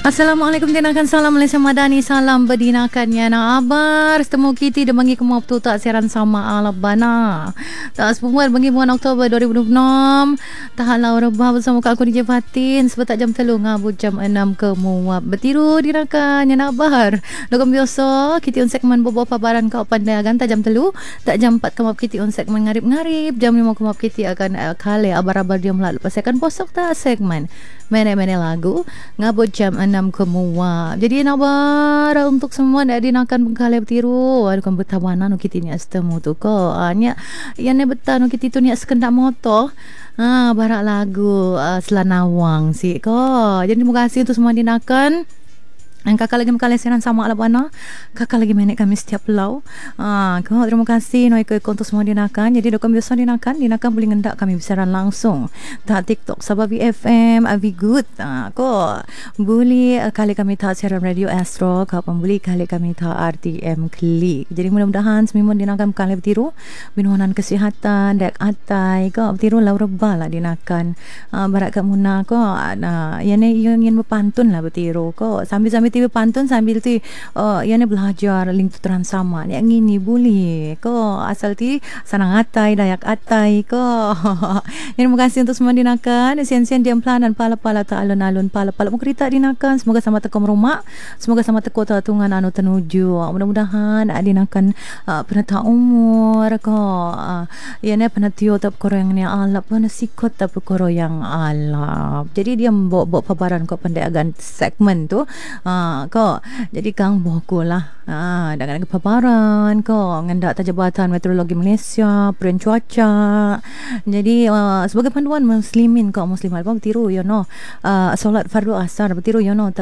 Assalamualaikum, dinakan salam Malaysia Madani, salam berdinakan ya na abar temu kiti de bangi kemau tu tak siaran sama alabana tak sepumuan bangi bulan Oktober 2026 tahalau rebah bersama aku DJ Fatin sebetak jam 3 ngabut jam 6 ke muap bertiru dinakan ya na abar dokam biasa kiti on segmen bobo paparan kau pandai agan tak jam 3 tak jam 4 kemau kiti on segmen ngarip-ngarip jam 5 kemau kiti akan kale abar-abar dia melalui pasakan posok tak segmen mene-mene lagu ngabut jam 6 ke muap. Jadi nabar untuk semua nak dinakan bengkalai bertiru adukan bertawanan kita ni astemu tu ko nya yang ne betan kita tu ni sekendak motor barak lagu selanawang si ko. Jadi terima kasih untuk semua dinakan. Kakak lagi mengkali siaran sama alabana. Kakak lagi menek kami setiap lau. Kau terima kasih no ikut untuk semua dinakan. Jadi dokam biasa dinakan boleh ngendak kami bersiaran langsung. Tak TikTok Sabah BFM Avi Good. Kau boleh kali kami tak siaran radio Astro. Kau pun boleh kali kami tak RTM Klik. Jadi mudah-mudahan semua dinakan kali bertiru binuanan kesihatan dek atai. Kau bertiru lau rebah lah dinakan. Barat kat muna kau yang ingin berpantun lah bertiru. Kau sambil TV pantun sambil tu yang belajar link putaran sama yang ini boleh ko asal ti sanang atai dayak atai ko. Terima kasih untuk semua dinakan sian-sian diam pelanan pala-pala ta alun-alun pala-pala mau kereta dinakan semoga sama tekom rumah semoga sama teko tungan anu tenuju mudah-mudahan dinakan penata umur ko yang penatio tap koro yang ni alap pun sikot tap koro yang alap. Jadi dia bawa paparan ko pandai agan segmen tu ko jadi kang bohku lah dengan kepaparan ko ngendak Jabatan Meteorologi Malaysia peran cuaca. Jadi sebagai panduan muslimin ko muslimat pun bertiru you know solat fardu asar bertiru you know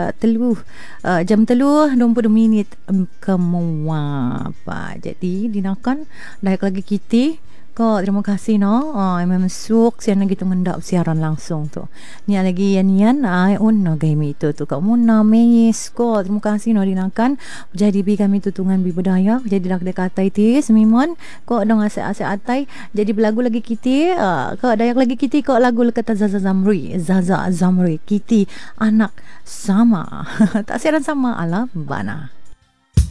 jam 3:22 minit ke muap. Jadi dinakan dayak lagi kita ko terima kasih no memang suk sian lagi tu ngendak siaran langsung tu ni lagi yan no game itu tu kau muna meis ko terima kasih no dinakan jadi bi kami tutungan bi budaya jadi dak dekatai ti semimon ko dong ase-ase atai jadi belagu lagi kiti ko dayak lagi kiti ko lagu kata Zaza Zamri kiti anak sama tak siaran sama ala bana.